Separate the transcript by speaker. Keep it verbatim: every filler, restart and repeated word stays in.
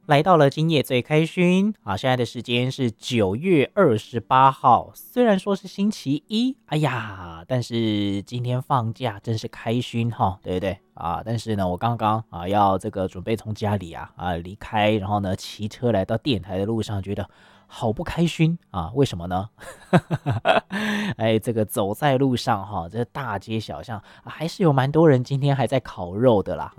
Speaker 1: 来到了今夜最开勋啊！现在的时间是九月二十八号，虽然说是星期一，哎呀，但是今天放假真是开勋哈，对不对啊？但是呢，我刚刚啊要这个准备从家里啊啊离开，然后呢骑车来到电台的路上，觉得好不开心啊！为什么呢？哎，这个走在路上哈，这大街小巷、啊还是有蛮多人今天还在烤肉的啦。